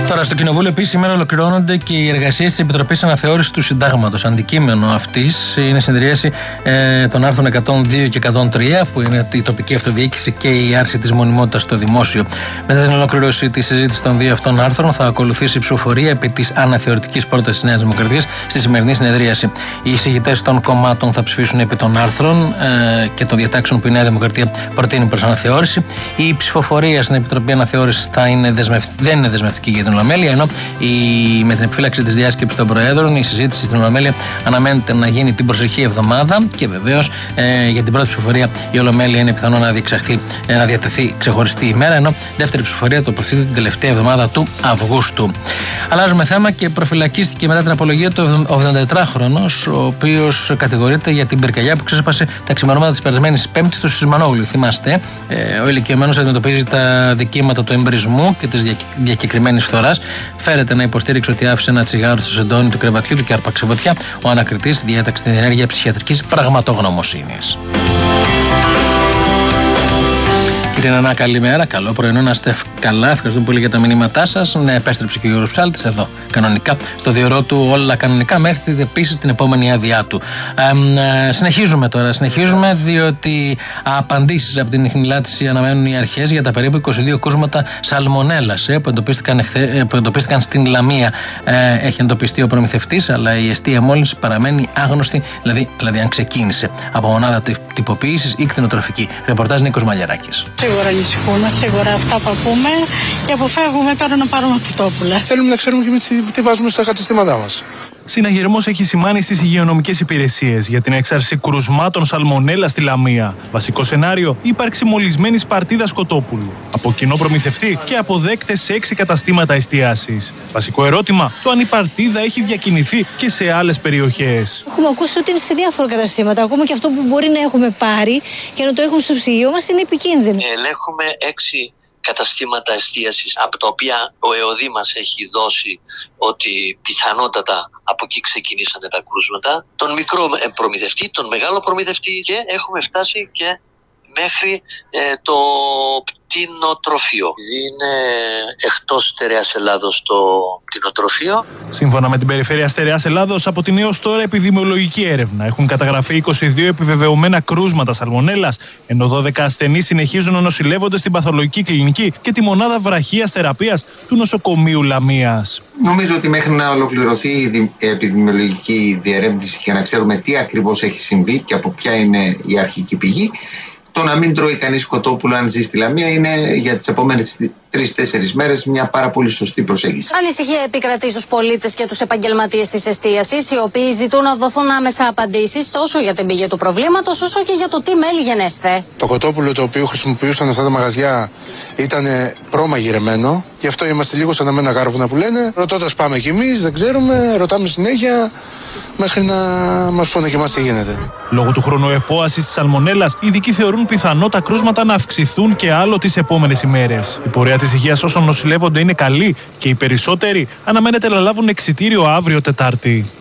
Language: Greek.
Τώρα, στο Κοινοβούλιο επίσης σήμερα ολοκληρώνονται και οι εργασίες της Επιτροπής Αναθεώρησης του Συντάγματος. Αντικείμενο αυτής είναι συνεδρίαση των άρθρων 102 και 103, που είναι η τοπική αυτοδιοίκηση και η άρση της μονιμότητας στο δημόσιο. Μετά την ολοκλήρωση της συζήτησης των δύο αυτών άρθρων, θα ακολουθήσει η ψηφοφορία επί της αναθεωρητικής πρότασης της Νέας Δημοκρατίας στη σημερινή συνεδρίαση. Οι εισηγητές των κομμάτων θα ψηφίσουν επί των άρθρων και των διατάξεων που η Νέα Δημοκρατία προτείνει προς αναθεώρηση. Η ψηφοφορία στην Επιτροπή Αναθεώρησης δεν είναι δεσμευτική για την Ολομέλεια, ενώ με την επιφύλαξη της διάσκεψης των Προέδρων η συζήτηση στην Ολομέλεια αναμένεται να γίνει την προσεχή εβδομάδα και βεβαίως για την πρώτη ψηφοφορία η Ολομέλεια είναι πιθανό να διατεθεί ξεχωριστή ημέρα, ενώ δεύτερη ψηφοφορία τοποθετείται την τελευταία εβδομάδα του Αυγούστου. Αλλάζουμε θέμα και προφυλακίστηκε μετά την απολογία του 84χρονος, ο οποίος κατηγορείται για την πυρκαγιά που ξέσπασε τα ξημερώματα της περασμένης Πέμπτης στο Σισμανόγλου. Θυμάστε, ο ηλικιωμένος αντιμετωπίζει τα δικήματα του εμπρισμού και της διακεκριμένης φθοράς. Φέρεται να υποστήριξε ότι άφησε ένα τσιγάρο στο σεντόνι του κρεβατιού του και άρπαξε φωτιά. Ο ανακριτής διέταξε την ενέργεια ψυχιατρικής πραγματογνωμοσύνης. Κύριε Νανά, καλημέρα. Καλό πρωινό, να είστε καλά. Ευχαριστούμε πολύ για τα μηνύματά σας. Ναι, επέστρεψε και ο Γιώργος Ψάλτης εδώ κανονικά, στο διορό του όλα κανονικά, μέχρι επίσης την επόμενη άδειά του. Συνεχίζουμε τώρα. Διότι απαντήσεις από την ιχνηλάτηση αναμένουν οι αρχές για τα περίπου 22 κρούσματα σαλμονέλας που εντοπίστηκαν στην Λαμία. Έχει εντοπιστεί ο προμηθευτής, αλλά η αιστεία μόλυνσης παραμένει άγνωστη, δηλαδή αν ξεκίνησε από μονάδα τυποποίησης ή κτηνοτροφική. Ρεπορτάζ Νίκος Μαλιαράκης. Σίγουρα ανησυχούμε, σίγουρα αυτά που ακούμε και αποφεύγουμε πέρα να πάρουμε κτητόπουλα. Θέλουμε να ξέρουμε και εμείς τι βάζουμε στα καταστήματά μας. Συναγερμός έχει σημάνει στις υγειονομικές υπηρεσίες για την έξαρση κρουσμάτων σαλμονέλα στη Λαμία. Βασικό σενάριο, η ύπαρξη μολυσμένης παρτίδας κοτόπουλου. Από κοινό προμηθευτή και αποδέκτες σε 6 καταστήματα εστιάσεις. Βασικό ερώτημα, το αν η παρτίδα έχει διακινηθεί και σε άλλες περιοχές. Έχουμε ακούσει ότι είναι σε διάφορα καταστήματα. Ακόμα και αυτό που μπορεί να έχουμε πάρει και να το έχουν στο ψυγείο μας είναι επικίνδυνο. Ελέγχουμε 6 καταστήματα εστίασης, από τα οποία ο ΕΟΔΗ μας έχει δώσει ότι πιθανότατα από εκεί ξεκινήσανε τα κρούσματα, τον μικρό προμηθευτή, τον μεγάλο προμηθευτή, και έχουμε φτάσει και μέχρι το κτηνοτροφείο. Είναι εκτός στερεάς Ελλάδος το κτηνοτροφείο. Σύμφωνα με την Περιφέρεια Στερεάς Ελλάδος, από την έως τώρα επιδημιολογική έρευνα έχουν καταγραφεί 22 επιβεβαιωμένα κρούσματα σαλμονέλας, ενώ 12 ασθενείς συνεχίζουν να νοσηλεύονται στην παθολογική κλινική και τη μονάδα βραχίας θεραπείας του νοσοκομείου Λαμίας. Νομίζω ότι μέχρι να ολοκληρωθεί η επιδημιολογική διερεύνηση και να ξέρουμε τι ακριβώς έχει συμβεί και από ποια είναι η αρχική πηγή, το να μην τρώει κανείς κοτόπουλο αν ζει στη Λαμία είναι για τις επόμενες 3-4 μέρες μια πάρα πολύ σωστή προσέγγιση. Ανησυχία επικρατεί στους πολίτες και τους επαγγελματίες της εστίασης, οι οποίοι ζητούν να δοθούν άμεσα απαντήσεις τόσο για την πηγή του προβλήματος όσο και για το τι μέλι γενέστε. Το κοτόπουλο το οποίο χρησιμοποιούσαν αυτά τα μαγαζιά ήταν προμαγειρεμένο, γι' αυτό είμαστε λίγο σαν αμένα γάρβουνα που λένε. Ρωτώντας πάμε κι εμείς, δεν ξέρουμε, ρωτάμε συνέχεια μέχρι να μας πούνε και εμάς τι γίνεται. Λόγω του χρονοεπόασης της σαλμονέλας, οι ειδικοί θεωρούν πιθανό τα κρούσματα να αυξηθούν και άλλο τις επόμενες ημέρες. Η πορεία της υγείας όσων νοσηλεύονται είναι καλή και οι περισσότεροι αναμένεται να λάβουν εξιτήριο αύριο Τετάρτη.